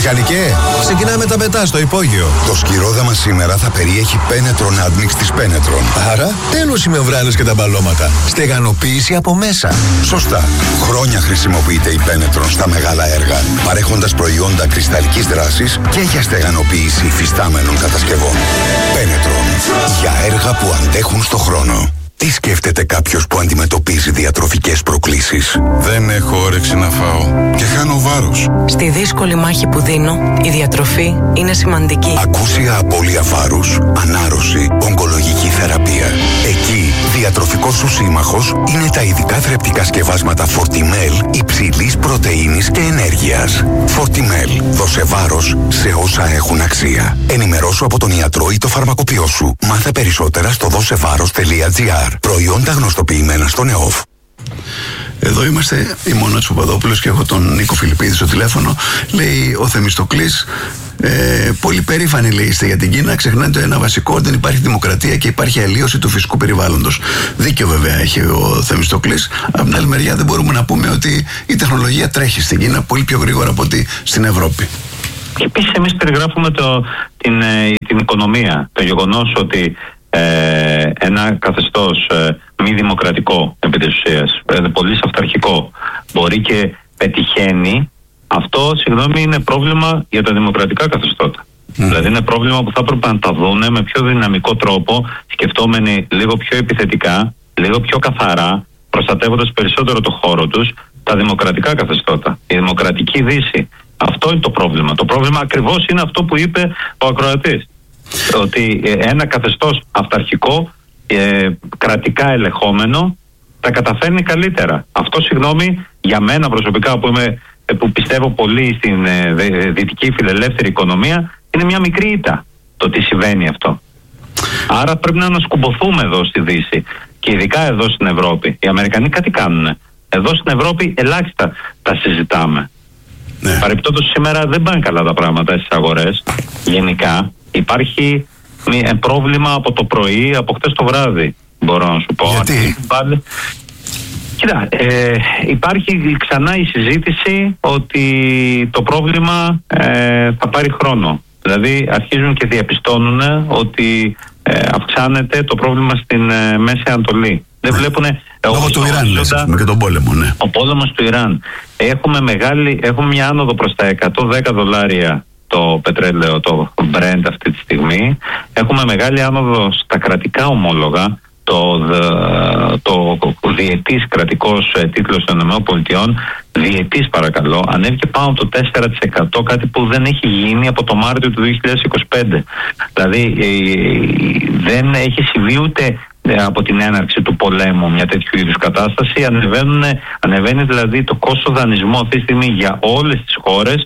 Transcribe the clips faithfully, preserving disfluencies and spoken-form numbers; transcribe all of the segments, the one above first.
Μηχανικέ, ξεκινάμε τα μετά στο υπόγειο. Το σκυρόδαμα σήμερα θα περιέχει Penetron Admix της Penetron. Άρα, τέλος οι μεμβράνες και τα μπαλώματα. Στεγανοποίηση από μέσα. Σωστά. Χρόνια χρησιμοποιείται η Penetron στα μεγάλα έργα, παρέχοντας προϊόντα κρυσταλλικής δράσης και για στεγανοποίηση υφιστάμενων κατασκευών. Penetron. Για έργα που αντέχουν στο χρόνο. Τι σκέφτεται κάποιος που αντιμετωπίζει διατροφικές προκλήσεις? Δεν έχω όρεξη να φάω και χάνω βάρος. Στη δύσκολη μάχη που δίνω, η διατροφή είναι σημαντική. Ακούσια απώλεια βάρους, ανάρρωση, ογκολογική θεραπεία. Εκεί, διατροφικός σου σύμμαχος είναι τα ειδικά θρεπτικά σκευάσματα Fortimel υψηλής πρωτεΐνης και ενέργειας. Fortimel. Δώσε βάρος σε όσα έχουν αξία. Ενημερώσου από τον ιατρό ή το φαρμακοποιό σου. Μάθε περισσότερα στο δώσεβάρος τελεία τζι άρ. Προϊόντα γνωστοποιημένα στον ΕΟΦ. Εδώ είμαστε, η Μόνα Τσοπαδόπουλος και έχω τον Νίκο Φιλιππίδη στο τηλέφωνο. Λέει ο Θεμιστοκλής, ε, πολύ περήφανοι λέει είστε για την Κίνα. Ξεχνάτε το ένα βασικό, δεν υπάρχει δημοκρατία και υπάρχει αλλίωση του φυσικού περιβάλλοντος. Δίκιο βέβαια έχει ο Θεμιστοκλής. Από την άλλη μεριά δεν μπορούμε να πούμε ότι η τεχνολογία τρέχει στην Κίνα πολύ πιο γρήγορα από ότι στην Ευρώπη. Και επίσης εμείς περιγράφουμε το, την, την οικονομία, το γεγονός ότι Ε, ένα καθεστώς ε, μη δημοκρατικό επί της ουσίας, ε, πολύ αυταρχικό, μπορεί και πετυχαίνει, αυτό συγγνώμη είναι πρόβλημα για τα δημοκρατικά καθεστώτα. Mm. Δηλαδή είναι πρόβλημα που θα έπρεπε να τα δούνε με πιο δυναμικό τρόπο, σκεφτόμενοι λίγο πιο επιθετικά, λίγο πιο καθαρά, προστατεύοντας περισσότερο το χώρο τους, τα δημοκρατικά καθεστώτα, η δημοκρατική δύση. Αυτό είναι το πρόβλημα. Το πρόβλημα ακριβώς είναι αυτό που είπε ο ακροατής. Ότι ένα καθεστώς αυταρχικό, ε, κρατικά ελεγχόμενο, τα καταφέρνει καλύτερα. Αυτό, συγγνώμη, για μένα προσωπικά που, είμαι, που πιστεύω πολύ στην ε, δυτική φιλελεύθερη οικονομία, είναι μια μικρή ήττα το τι συμβαίνει αυτό. Άρα πρέπει να ανασκουμποθούμε εδώ στη Δύση και ειδικά εδώ στην Ευρώπη. Οι Αμερικανοί κάτι κάνουν. Εδώ στην Ευρώπη ελάχιστα τα συζητάμε. Ναι. Παρεπτόντως σήμερα δεν πάνε καλά τα πράγματα στις αγορές γενικά. Υπάρχει μια, πρόβλημα από το πρωί, από χτες το βράδυ, μπορώ να σου πω. Γιατί? Πάλι... Κοίτα, ε, υπάρχει ξανά η συζήτηση ότι το πρόβλημα ε, θα πάρει χρόνο. Δηλαδή αρχίζουν και διαπιστώνουν ότι ε, αυξάνεται το πρόβλημα στην ε, Μέση Ανατολή. Δεν βλέπουνε... Λόγω του Ιράν, λες, και τον πόλεμο, ναι. Ο πόλεμος του Ιράν. Έχουμε, μεγάλη, έχουμε μια άνοδο προς τα εκατόν δέκα δολάρια το πετρέλαιο, το Brent αυτή τη στιγμή. Έχουμε μεγάλη άνοδο στα κρατικά ομόλογα. Το, το, το διετής κρατικός τίτλος των ΗΠΑ, διετής παρακαλώ, ανέβηκε πάνω το τέσσερα τοις εκατό, κάτι που δεν έχει γίνει από το Μάρτιο του δύο χιλιάδες είκοσι πέντε. Δηλαδή δεν έχει συμβεί ούτε από την έναρξη του πολέμου μια τέτοιου είδους κατάσταση. Ανεβαίνουν, ανεβαίνει δηλαδή το κόστος δανεισμού αυτή τη στιγμή για όλες τις χώρες.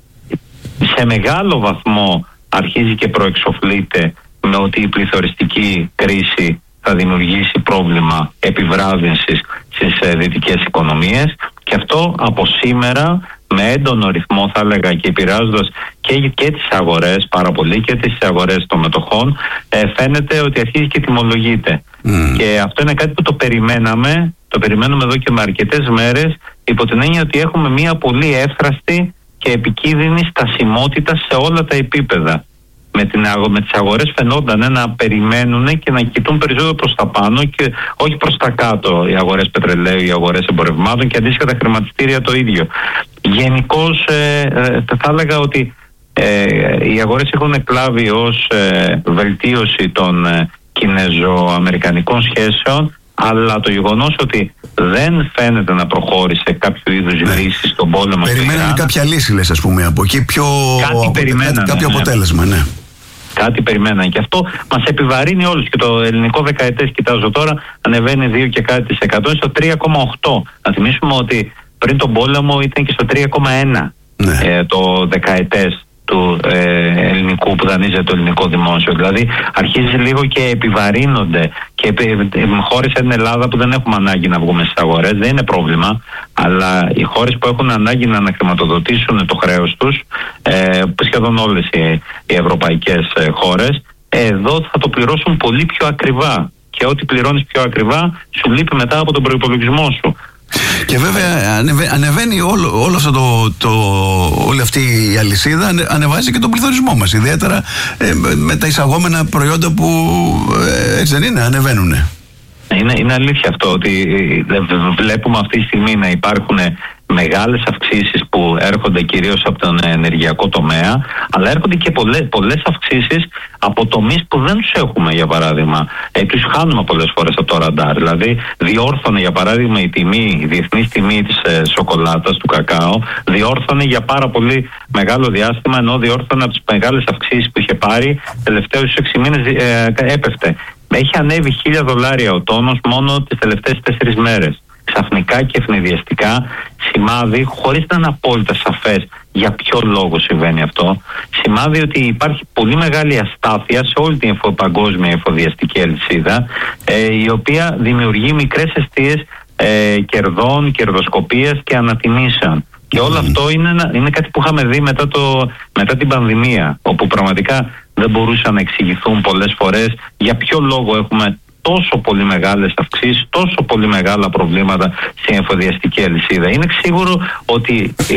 Σε μεγάλο βαθμό αρχίζει και προεξοφλείται με ότι η πληθωριστική κρίση θα δημιουργήσει πρόβλημα επιβράδυνσης στις ε, δυτικές οικονομίες, και αυτό από σήμερα με έντονο ρυθμό θα έλεγα και επηρεάζοντας και, και τις αγορές πάρα πολύ και τις αγορές των μετοχών, ε, φαίνεται ότι αρχίζει και τιμολογείται. Mm. Και αυτό είναι κάτι που το περιμέναμε, το περιμένουμε εδώ και με αρκετές μέρες, υπό την έννοια ότι έχουμε μια πολύ εύθραστη και επικίνδυνη στασιμότητα σε όλα τα επίπεδα. Με, την, με τις αγορές φαινόταν να περιμένουν και να κοιτούν περισσότερο προς τα πάνω και όχι προς τα κάτω οι αγορές πετρελαίου, οι αγορές εμπορευμάτων και αντίστοιχα τα χρηματιστήρια το ίδιο. Γενικώς ε, ε, θα έλεγα ότι ε, οι αγορές έχουν εκλάβει ως ε, βελτίωση των ε, κινέζο-αμερικανικών σχέσεων, αλλά το γεγονός ότι δεν φαίνεται να προχώρησε κάποιο είδους ναι. λύση στον πόλεμο. Περιμένανε κάποια λύση, λες, ας πούμε, από εκεί πιο κάτι περιμένανε, κάποιο ναι. αποτέλεσμα, ναι. Κάτι περιμέναν και αυτό μας επιβαρύνει όλους. Και το ελληνικό δεκαετές, κοιτάζω τώρα, ανεβαίνει δύο και κάτι της εκατό στο τρία κόμμα οκτώ. Να θυμίσουμε ότι πριν τον πόλεμο ήταν και στο τρία κόμμα ένα ναι. ε, το δεκαετές του ε, ελληνικού που δανείζεται το ελληνικό δημόσιο. Δηλαδή αρχίζει λίγο και επιβαρύνονται και επι, ε, χώρες σαν την Ελλάδα που δεν έχουμε ανάγκη να βγούμε στις αγορές, δεν είναι πρόβλημα, αλλά οι χώρες που έχουν ανάγκη να αναχρηματοδοτήσουν το χρέος τους, ε, σχεδόν όλες οι, οι ευρωπαϊκές ε, χώρες, εδώ θα το πληρώσουν πολύ πιο ακριβά, και ό,τι πληρώνεις πιο ακριβά σου λείπει μετά από τον προϋπολογισμό σου. Και βέβαια ανεβα, ανεβαίνει όλο, όλο αυτό το, το, όλη αυτή η αλυσίδα ανε, ανεβάζει και τον πληθωρισμό μας, ιδιαίτερα ε, με, με τα εισαγόμενα προϊόντα που ε, έτσι δεν είναι, ανεβαίνουν. Είναι, είναι αλήθεια αυτό ότι βλέπουμε αυτή τη στιγμή να υπάρχουν μεγάλες αυξήσεις που έρχονται κυρίως από τον ενεργειακό τομέα, αλλά έρχονται και πολλές, πολλές αυξήσεις από τομείς που δεν τους έχουμε, για παράδειγμα. Ε, τους χάνουμε πολλές φορές από το ραντάρ. Δηλαδή, διόρθωνε για παράδειγμα η τιμή, η διεθνής τιμή της ε, σοκολάτας, του κακάο, διόρθωνε για πάρα πολύ μεγάλο διάστημα, ενώ διόρθωνε από τις μεγάλες αυξήσεις που είχε πάρει τελευταίους έξι μήνες, ε, έπεφτε. Έχει ανέβει χίλια δολάρια ο τόνος μόνο τις τελευταίες τέσσερις μέρες. Ξαφνικά και ευνηδιαστικά, σημάδι, χωρίς να είναι απόλυτα σαφές για ποιο λόγο συμβαίνει αυτό, σημάδι ότι υπάρχει πολύ μεγάλη αστάθεια σε όλη την παγκόσμια εφοδιαστική αλυσίδα, ε, η οποία δημιουργεί μικρές εστίες ε, κερδών, κερδοσκοπίας και ανατιμήσεων. Και όλο αυτό είναι, είναι κάτι που είχαμε δει μετά, το, μετά την πανδημία, όπου πραγματικά δεν μπορούσαν να εξηγηθούν πολλές φορές για ποιο λόγο έχουμε τόσο πολύ μεγάλες αυξήσεις, τόσο πολύ μεγάλα προβλήματα στην εφοδιαστική αλυσίδα. Είναι σίγουρο ότι η,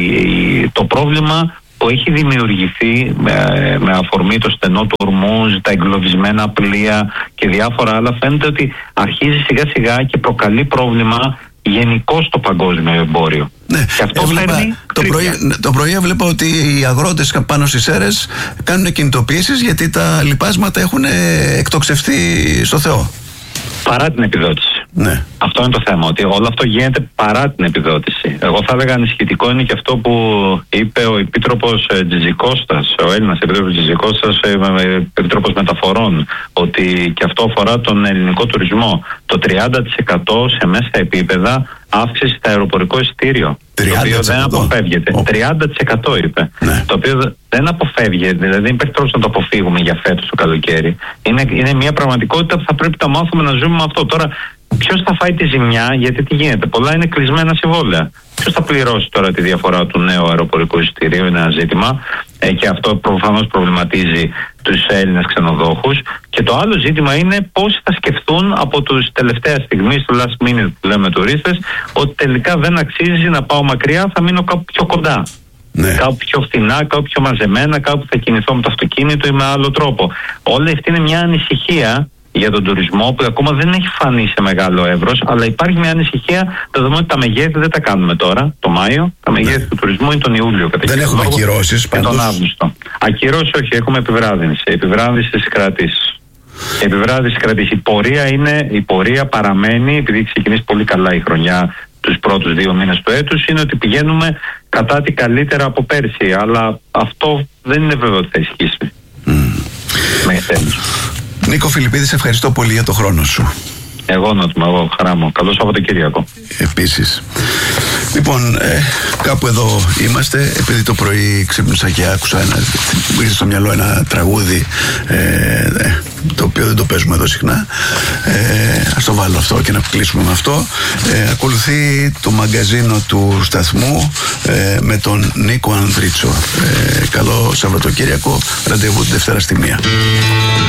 η, το πρόβλημα που έχει δημιουργηθεί με, με αφορμή το στενό του Ορμούζ, τα εγκλωβισμένα πλοία και διάφορα άλλα, φαίνεται ότι αρχίζει σιγά σιγά και προκαλεί πρόβλημα γενικώς στο παγκόσμιο εμπόριο. Ναι, και αυτό έβλεπα, φέρνει το, πρωί, το πρωί έβλεπα ότι οι αγρότες πάνω στις αίρες κάνουν κινητοποιήσεις γιατί τα λιπάσματα έχουν εκτοξευτεί στο Θεό. Παρά την επιδότηση. Ναι. Αυτό είναι το θέμα, ότι όλο αυτό γίνεται παρά την επιδότηση. Εγώ θα έλεγα ανησυχητικό είναι και αυτό που είπε ο Επίτροπος Τζιζικώστας, ο Έλληνας Επίτροπος Τζιζικώστας, Επίτροπος Μεταφορών, ότι και αυτό αφορά τον ελληνικό τουρισμό. Το τριάντα τοις εκατό σε μέσα επίπεδα αύξηση στο αεροπορικό εισιτήριο. Το οποίο δεν αποφεύγεται. Oh. τριάντα τοις εκατό είπε. Ναι. Το οποίο δεν αποφεύγεται, δηλαδή δεν υπάρχει τρόπος να το αποφύγουμε για φέτος το καλοκαίρι. Είναι, είναι μια πραγματικότητα που θα πρέπει να μάθουμε να ζούμε με αυτό. Τώρα, ποιος θα φάει τη ζημιά, γιατί τι γίνεται. Πολλά είναι κλεισμένα συμβόλαια. Ποιος θα πληρώσει τώρα τη διαφορά του νέου αεροπορικού εισιτηρίου, είναι ένα ζήτημα. Ε, και αυτό προφανώς προβληματίζει τους Έλληνες ξενοδόχους. Και το άλλο ζήτημα είναι πόσοι θα σκεφτούν από τους τελευταία στιγμή, του last minute που λέμε τουρίστες, ότι τελικά δεν αξίζει να πάω μακριά, θα μείνω κάπου πιο κοντά. Ναι. Κάπου πιο φθηνά, κάπου πιο μαζεμένα, κάπου θα κινηθώ με το αυτοκίνητο ή με άλλο τρόπο. Όλη αυτή είναι μια ανησυχία για τον τουρισμό που ακόμα δεν έχει φανεί σε μεγάλο εύρος, αλλά υπάρχει μια ανησυχία δεδομένου ότι τα μεγέθη δεν τα κάνουμε τώρα, το Μάιο. Τα μεγέθη ναι. του τουρισμού είναι τον Ιούλιο. Κατά δεν έχουμε ακυρώσεις πάντως. Και τον Αύγουστο. Ακυρώσεις όχι, έχουμε επιβράδυνση. Επιβράδυνση στις κρατήσεις. Η επιβράδυνση κρατήσει. Η πορεία, είναι, η πορεία παραμένει, επειδή έχει ξεκινήσει πολύ καλά η χρονιά τους πρώτους δύο μήνες του έτους, είναι ότι πηγαίνουμε κατά τη καλύτερα από πέρσι. Αλλά αυτό δεν είναι βέβαιο ότι θα ισχύσει. Mm. Μέχρι τέλος. Νίκο Φιλιππίδη, σε ευχαριστώ πολύ για το χρόνο σου. Εγώ να του εγώ, χαρά μου. Καλό Σαββατοκύριακο. Επίσης. Λοιπόν, ε, κάπου εδώ είμαστε. Επειδή το πρωί ξύπνησα και άκουσα ένα, μου ήρθε στο μυαλό ένα τραγούδι ε, το οποίο δεν το παίζουμε εδώ συχνά. Ε, ας το βάλω αυτό και να κλείσουμε με αυτό. Ε, ακολουθεί το μαγκαζίνο του σταθμού ε, με τον Νίκο Ανδρίτσο. Ε, καλό Σαββατοκύριακο. Ραντεβού τη Δευτέρα στη μία.